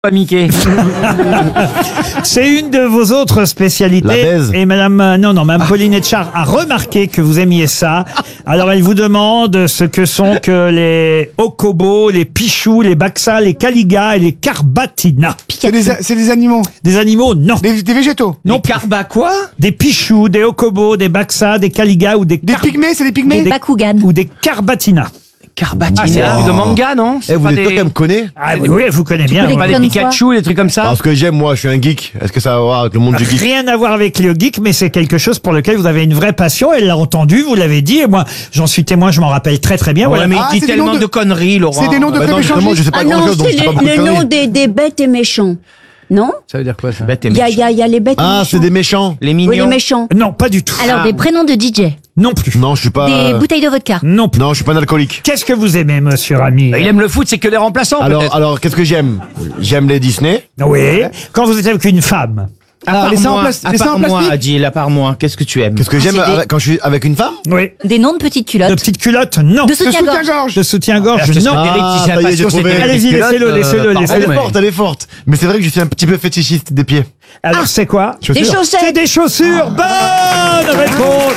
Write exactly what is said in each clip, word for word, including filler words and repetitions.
pas Mickey. C'est une de vos autres spécialités. La baise. Et madame, euh, non, non, madame Pauline Etchard a remarqué que vous aimiez ça. Alors elle vous demande ce que sont que les okobos, les pichous, les baksas, les kaligas et les carbatina. C'est des, c'est des animaux. Des animaux, non. Des, des végétaux. Non, Les carba quoi? des pichous, des okobos, des baksas, des kaligas ou des, Des car- pygmées, c'est des pygmées. des- Bakugan. ou des carbatina. Carbatina. Ah, c'est un truc de manga, non? Eh, C'est vous pas êtes des... toi qui me connais? Ah oui, oui, vous connaissez bien. peux les oui. pas des Comme Pikachu, des trucs comme ça? Parce que j'aime, moi, je suis un geek. Est-ce que ça va voir avec le monde du geek? Rien à voir avec le geek, mais c'est quelque chose pour lequel vous avez une vraie passion. Elle l'a entendu, vous l'avez dit, et moi, j'en suis témoin, je m'en rappelle très très bien. Ouais, Voilà. mais Ah, il dit c'est des tellement noms de- de conneries, Laurent. C'est des noms de Bah non, clubs justement, je échangistes. sais pas Ah grand non, chose, donc c'est je sais pas le, beaucoup de le nom conneries. des, des bêtes et méchants. Non? Ça veut dire quoi, ça? Bête et Il y a, méchant. il y a, il y a les bêtes et Ah, méchants. c'est des méchants. Les Oui, mignons. les méchants. Non, pas du tout. Alors, Ah. des prénoms de D J. Non plus. Non, je suis pas. Des bouteilles de vodka. Non plus. Non, je suis pas un alcoolique. Qu'est-ce que vous aimez, monsieur Rami? Il aime le foot, c'est que les remplaçants, Alors, peut-être. alors, qu'est-ce que j'aime? J'aime les Disney. Oui. Quand vous êtes avec une femme. À Alors, part les seins en moi, plas- à les seins part en moi, plastique Adil, à part moi, qu'est-ce que tu aimes? Qu'est-ce que j'aime c'est des- avec- quand je suis avec une femme? Oui. Des noms de petites De culottes. petites culottes? Non. De De soutien-gorge. soutien-gorge. De soutien-gorge? Ah, je te Non. sens Eric, Ah, si c'est ça y est, pas j'ai sûr, c'est trouvé. Eric Allez-y, Culotte, laissez-le, euh, laissez-le, pardon, laissez-le. Elle est mais- forte, elle est forte. Mais c'est vrai que je suis un petit peu fétichiste des pieds. Alors, c'est quoi? Des Chaussures. C'est chaussettes. des chaussures. Bonne réponse.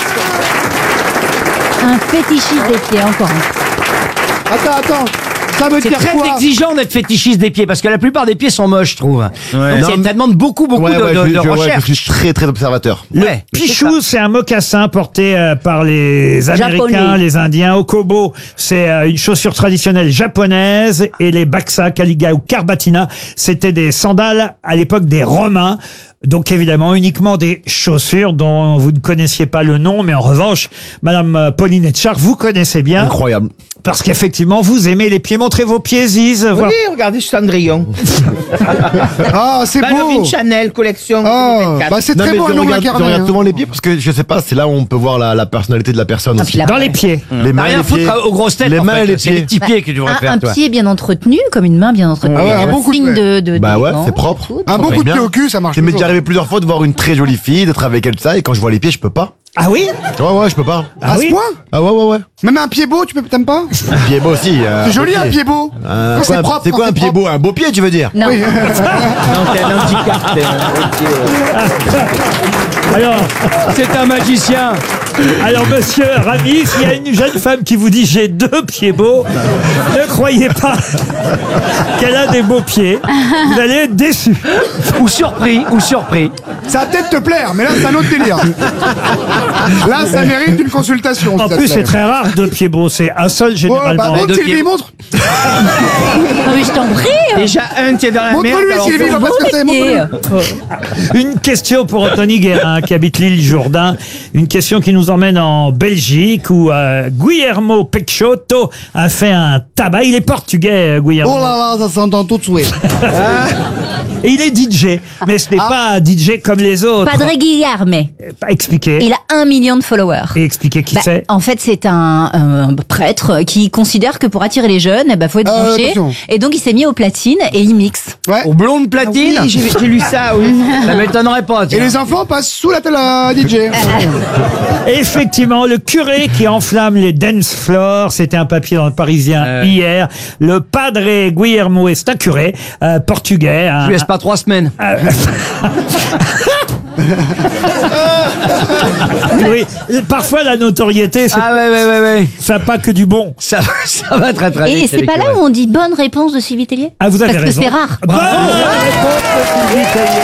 Un fétichiste des pieds, encore un. Attends, attends. Ça veut C'est dire très quoi? exigeant d'être fétichiste des pieds, parce que la plupart des pieds sont moches, je trouve. Donc, Non, ça mais- demande beaucoup, beaucoup Ouais, de, ouais, de- je, de je- ouais, recherche. je suis très, très observateur. Le Ouais, c'est pichou, c'est un mocassin porté euh, par les Américains, Japonais. les Indiens. Okobo, c'est euh, une chaussure traditionnelle japonaise. Et les baksa, kaliga ou carbatina, c'était des sandales à l'époque des Romains. Donc évidemment, uniquement des chaussures dont vous ne connaissiez pas le nom, mais en revanche, Madame euh, Pauline Etchard, vous connaissez bien, Incroyable. parce qu'effectivement, vous aimez les pieds. Montrez vos pieds, Ziz. voir- Oui, regardez Cendrillon. Ah, c'est beau. Ballerine Chanel, collection. Oh, vingt-quatre. bah c'est Non, très mais beau je un ongle regarde, je incarné. regarde hein. souvent les pieds parce que je sais pas, c'est là où on peut voir la, la personnalité de la personne Ah, aussi. puis la- Dans les pieds. Les T'as mains et rien à les pieds. foutre aux grosses têtes, Les en mains fait. et les C'est les pieds. petits pieds que tu devrais Un, faire, un toi. pied bien entretenu, comme une main bien entretenue. Ah ouais, un bon coup de signe pied. de, de Bah ouais, d'élégance. c'est propre. Un bon Très coup de bien. pied au cul, ça marche. Ça m'est toujours. déjà arrivé plusieurs fois de voir une très jolie fille, d'être avec elle, ça, et quand je vois les pieds, je peux pas. Ah oui? Ouais, ouais, je peux pas. Ah À ce oui? point? Ah ouais, ouais, ouais. Même un pied beau, tu peux, t'aimes pas? Un pied beau aussi. euh, C'est joli beau un pied beau. Euh, Quand quoi, c'est un- propre. C'est quand quoi un pied propre. beau? Un beau pied, tu veux dire? Non. Oui. Non, c'est un handicap. Alors, C'est un magicien. alors, monsieur Rami, s'il y a une jeune femme qui vous dit j'ai deux pieds beaux, ne croyez pas qu'elle a des beaux pieds. Vous allez être déçu. Ou surpris, ou surpris. Ça va peut-être te plaire, mais là, c'est un autre délire. Là, ça mérite une consultation. En si ça plus, te c'est plaît. très rare deux pieds beaux. C'est un seul Ouais, généralement. bah, montre deux Sylvie, pieds. montre. Non, mais je t'en prie. Déjà, un, t'es dans la merde. Montre-lui, alors Sylvie, faut- on va pas se casser, montre-lui. Une question pour Anthony Guérin qui habite l'île Jourdain. Une question qui nous emmène en Belgique où euh, Guillermo Peixoto a fait un tabac. Il est portugais, euh, Guillermo. Oh là là, ça s'entend tout de suite. Et il est D J. Mais ce n'est pas un D J comme les autres. Padre Guilherme. Pas expliqué. Il a un million de followers. Et expliquer qui Bah, c'est. en fait, c'est un, un prêtre qui considère que pour attirer les jeunes, eh ben, faut être Euh, branché. attention. Et donc, il s'est mis au platine et il mixe. Ouais. Au blonde platine. Ah oui, j'ai j'ai lu ça, oui. Ça m'étonnerait pas. Et tiens. les enfants passent sous la télé à D J. Et effectivement, le curé qui enflamme les dance floors, c'était un papier dans le Parisien Euh. hier. Le padre Guillermo est un curé euh, portugais. un- Je lui laisse pas trois semaines. Oui, parfois la notoriété, c'est Ah ouais, ouais, ouais, ouais. ça pas que du bon. Ça, va- ça va très très Et vite. c'est pas là où on dit bonne réponse de Sylvie Tellier? Ah, vous avez Parce raison. que c'est rare. Bonne réponse de Sylvie Tellier.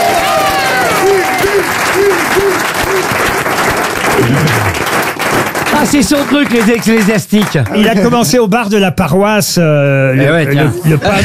Ah, c'est son truc, les ecclésiastiques. Il a commencé au bar de la paroisse. euh, Eh le, ouais, tiens. le- le pape.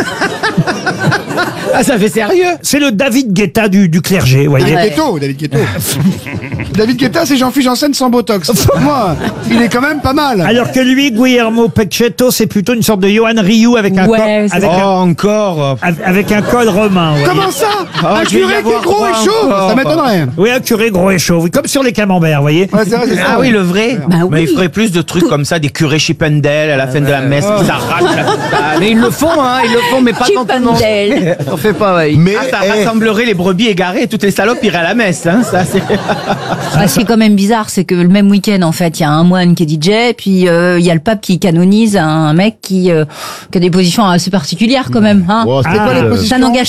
Ah, ça fait sérieux. C'est le David Guetta du, du clergé, vous voyez. David Guetta, David Guetta. David Guetta, c'est Jean-Philippe Janssen sans Botox. Moi, il est quand même pas mal. Alors que lui, Guillermo Peixoto, c'est plutôt une sorte de Johan Rioux avec un, Ouais, col, c'est avec, Oh, un, encore. avec un col romain. ouais. Comment ça? Un je vais y curé qui avoir est gros droit et chaud? encore. Ça m'étonnerait. Oui, un curé gros et chaud, oui, comme sur les camemberts, vous voyez. Ouais, c'est vrai, c'est ça. Ah oui, le vrai. Bah Mais oui. il ferait plus de trucs comme ça, des curés Chippendale à la fin de la messe qui s'arrachent la Ah, mais ils le font, hein, ils le font, mais pas dans tout le monde. Chippendale. On fait pas, ouais. Mais, Ah, ça eh, rassemblerait les brebis égarées et toutes les salopes iraient à la messe, hein, ça c'est... Ah, ce qui est quand même bizarre, c'est que le même week-end, en fait, il y a un moine qui est D J, puis euh, il y a le pape qui canonise un mec qui, euh, qui a des positions assez particulières quand même. Hein. wow, c'était Ah, quoi les euh, positions? Ça n'engage